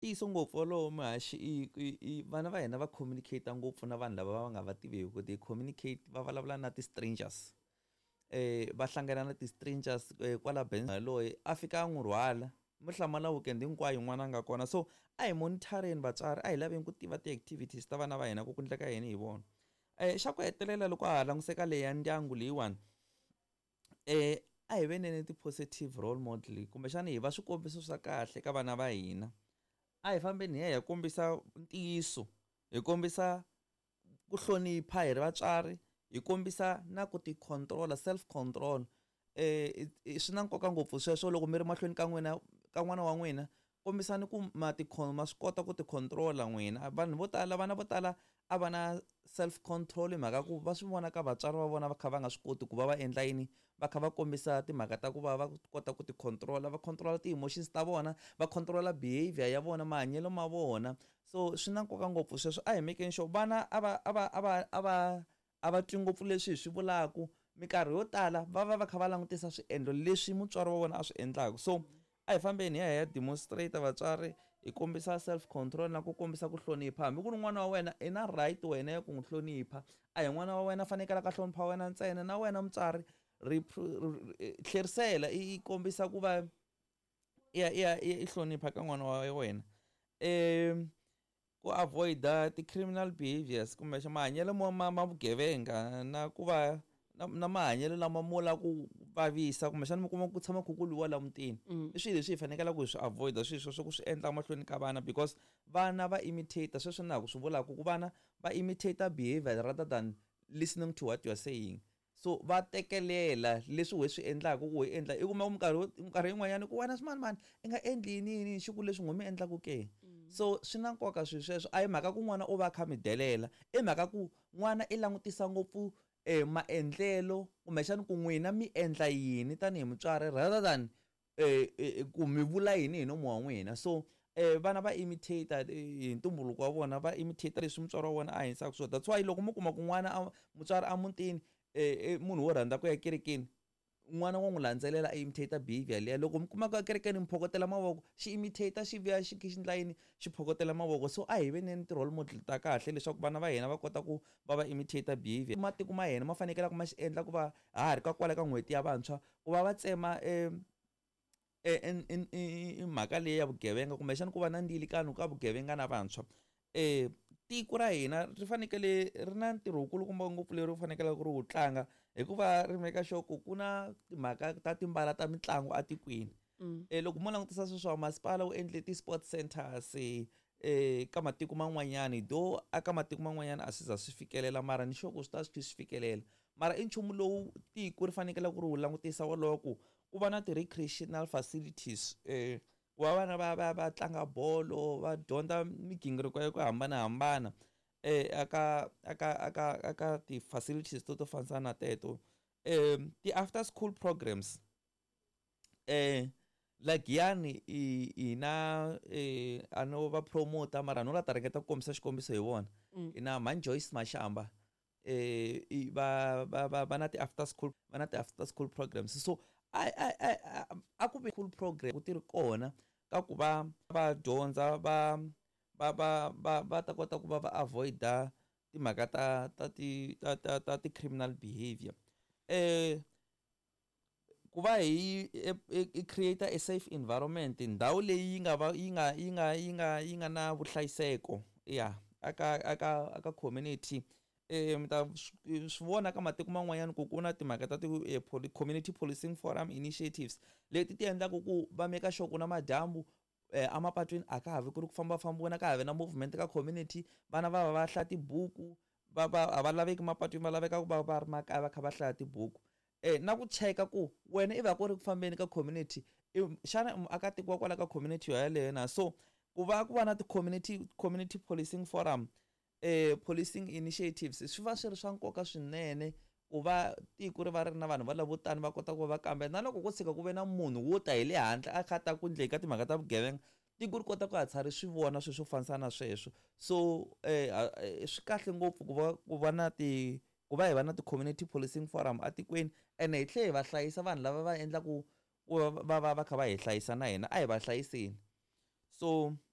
tiso ngopfu lo mahashi vana va hina va communicate ngopfu na vanhu lava va nga va tiveki they communicate va vulavula na ti-strangers va hlangana na ti-strangers kwala loyi a fika a n'wi rhwala mi hlamala weekend hinkwayo yin'wana a nga kona so a hi monitoreni vatswari a hi laveni ku tiva ti-activities ta vana va hina ku endleka yini hi vona xa ku hetelela loko a ha languseka leya ndyangu leyiwani a hi veneni ti-positive role model kumbexana hi va swikombiso swa kahle ka vana va hina a hi fambeni hi ya hi kombisa ntiyiso hi kombisa ku hlonipha hi ri vatswari hi kombisa na ku ti control self control swi na nkoka ngopfu sweswo loko mi ri mahlweni ka n'wana wa n'wina kombisani ku ma swi kota ku ti controla n'wina vanhu vo tala vana vo tala a va na self control hi mhaka ku va swi vona ka vatswari va vona va kha va nga swi koti ku va va endla yini va kha va kombisa timhaka ta ku va kota ku ti controla va controla ti-emotions ta vona va controla behavior ya vona mahanyelo ma vona so swi na nkoka ngopfu sweswo a hi making sure vana a va twi ngopfu leswi hi swi vulaku minkarhi yo tala va kha va langutisa swiendlo leswi mutswari wa vona a swi endlaku so a hi fambeni hi ya demonstrate vatswari hi kombisa self control na ku kombisa ku hlonipha hambi ku ri n'wana wa wena i na right wena ya ku n'wi hlonipha a hi n'wana wa wena fanekele ka hlonipha wena ntsena na wena mutswari tlherisela i kombisa ku va i hlonipha ka n'wana wa wena ku avoid ti-criminal behaviors kumbe mahanyelo ma vugevenga na ku va na mahanyelo lama mo la ku vavisa kumbexana mi kuma ku tshama khukuluwa la mutini i swilo leswi hi fanekele ku hi swi avoid swilo swo ku swi endla mahlweni ka vana because vana va imitate sweswo na ku swi vulaka ku vana va imitate behavior rather than listening to what you are saying so va tekelela leswi we swi endlaka ku hi endla i kuma minkarhi yin'wanyana ku wena mani i nga endli yini xiku leswi n'wi mi endlaku ke so swi na nkoka swilo sweswo a hi mhaka ku n'wana o va kha mi delela i mhaka ku n'wana i langutisa ngopfu maendlelo kumbexana ku n'wina mi endla yini tanihi mutswari rather than ku mi vula yini hi nomu wa n'wina so vana va imitate hi ntumbuluko wa vona va imitate leswi mutswari wa vona a hanyisaka swona that's why loko mi kuma ku n'wana mutswari a mutini munhu wo rhandza ku ya kerekeni n'wana wa n'wi landzelela a imitate behavior leya loko mi kuma ku ya kerekeni mi phokotela mavoko xi imitate xi vuya xi ndlayini xi phokotela mavoko so a hi veneni ti-role model ta kahle leswaku vana va hina va kota ku va imitate behavior matiko ma hina ma fanekele ku ma xi endla ku va ha ri ka kwala ka n'hweti ya vantshwa ku va tsema mhaka leyi ya vugevenga kumbexana ku va na ndilikano ka vugevenga na vantshwa tiko ra hina ri fanekele ri na ntirho wukulukumba ngopfu leri ri fanekele ku ri wu tlanga hikuva ri meka sure ku na timhaka ta timbala ta mitlangu atikweni loko mo langutisa sweswo masipala wu endle ti-sport centers ka matiko man'wanyani do aka matiko man'wanyana a swi za swi fikelela mara ni sure ku swi ta swi fikelela mara i nchumu lowu tiko ri fanekele ku ri wu langutisa wolowo ku va na ti-recreational facilities ku va vana va tlanga bolo va dyondza migingiriko ya ku hambanahambana aka ti-facilities to fanisana na teto ti-after school programs like yani ina a no va promota mara no la ta ringeta ku kombisa xikombiso hi vona ina man Joyce Mashamba va na ti-after school programs so a ku ve cool program ku ti ri kona ka ku va dyondza va ta kota ku va avoida timhaka ta ti-criminal behavior ku va hi create a safe environment ndhawu leyi yi nga na vuhlayiseko aka community mi ta swi vona ka matiko man'wanyana ku na timhaka ta community policing forum initiatives leti ti endlaka ku va meka sure ku na madyambu amapatwini a ka have ku ri ku fambafambiwa ka have na movement ka community vana va hlaya tibuku a va laveki mapatwini va laveka ku va ri makaya va kha va hlaya tibuku na ku cheka ku wena i va ku ri ku fambeni ka community xana muakatiko wa kwala ka community yaleyo na so ku va na ti-community policing forum policing initiatives swi va swi ri swa nkoka swinene ku va tiko ri va ri na vanhu va lavo tani va kota ku va kambela na loko ku tshika ku ve na munhu wo ta hi le handle a kha ta ku ndleni ka timhaka ta vugevenga tiko ri kota ku hatshari swi vona swilo swo fanisana na sweswo so swi kahle ngopfu ku va na ku va hi va na ti-community policing forum atikweni ene hi tlhe hi va hlayisa vanhu lava va endlaku va kha va hi hlayisa na hina a hi va hlayiseni so